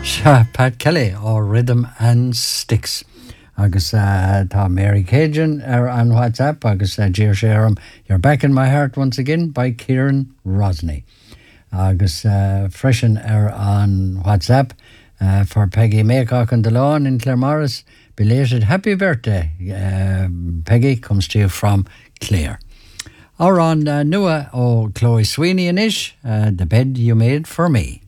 Pat Kelly or Rhythm and Sticks. Agus tá Mary Cajun on WhatsApp agus Jeir Sharam. You're back in my heart once again by Kieran Rosney. Agus freshen on WhatsApp for Peggy Maycock and DeLawn in Claremorris. Belated happy birthday. Peggy comes to you from Clare. Or on Nua Chloe Sweeney and Ish, The Bed You Made for Me.